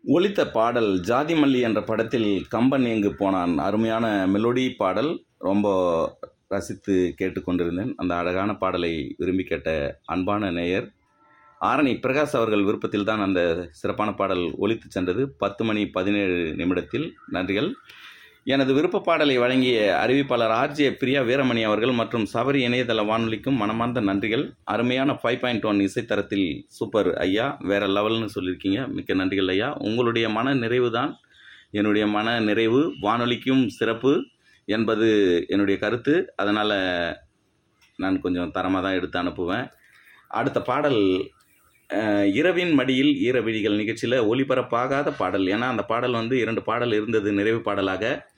ஒலித்த பாடல் ஜாதி மல்லி என்ற படத்தில் கம்பன் எங்கு போனான். அருமையான மெலோடி பாடல். ரொம்ப ரசித்து கேட்டுக்கொண்டிருந்தேன். அந்த அழகான பாடலை விரும்பி கேட்ட அன்பான நேயர் ஆரணி பிரகாஷ் அவர்கள் விருப்பத்தில் தான் அந்த சிறப்பான பாடல் ஒலித்து சென்றது. 10:17 நன்றிகள். எனது விருப்ப பாடலை வழங்கிய அறிவிப்பாளர் ஆர்ஜே பிரியா வீரமணி அவர்கள் மற்றும் சபரி இணையதள வானொலிக்கும் மனமார்ந்த நன்றிகள். அருமையான 5.1 இசைத்தரத்தில் சூப்பர் ஐயா, வேற லெவல்னு சொல்லியிருக்கீங்க. மிக்க நன்றிகள் ஐயா. உங்களுடைய மன நிறைவு தான் என்னுடைய மன நிறைவு. வானொலிக்கும் சிறப்பு என்பது என்னுடைய கருத்து. அதனால் நான் கொஞ்சம் தரமாக தான் எடுத்து அனுப்புவேன். அடுத்த பாடல் இரவின் மடியில் ஈரவிழிகள் நிகழ்ச்சியில் ஒளிபரப்பாகாத பாடல். ஏன்னா அந்த பாடல் 2 பாடல் இருந்தது நிறைவு பாடலாக.